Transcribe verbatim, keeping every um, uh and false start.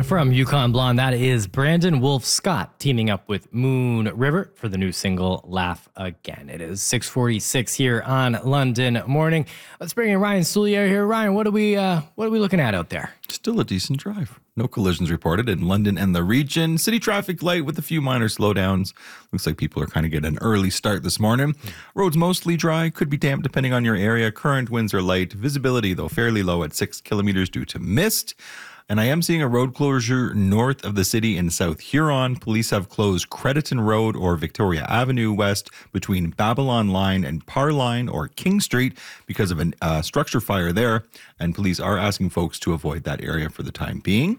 From Yukon Blonde, that is Brandon Wolf Scott teaming up with Moon River for the new single Laugh Again. It is six forty-six here on London Morning. Let's bring in Ryan Soulier here. Ryan, what are we uh, what are we looking at out there? Still a decent drive. No collisions reported in London and the region. City traffic light with a few minor slowdowns. Looks like people are kind of getting an early start this morning. Roads mostly dry, could be damp depending on your area. Current winds are light. Visibility, though, fairly low at six kilometers due to mist. And I am seeing a road closure north of the city in South Huron. Police have closed Crediton Road or Victoria Avenue West between Babylon Line and Par Line or King Street because of a uh, structure fire there. And police are asking folks to avoid that area for the time being.